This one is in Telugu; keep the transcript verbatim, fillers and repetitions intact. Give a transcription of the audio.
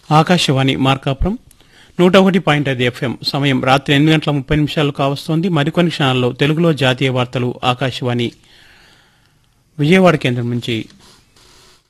ఆకాశవాణి మార్కాపురం నూట ఒకటి పాయింట్ ఐదు ఎఫ్ఎం. సమయం రాత్రి ఎనిమిది గంటల ముప్పై నిమిషాలు కావస్తోంది. మరికొన్ని క్షణాల్లో తెలుగులో జాతీయ వార్తలు ఆకాశవాణి విజయవాడ కేంద్రం నుంచి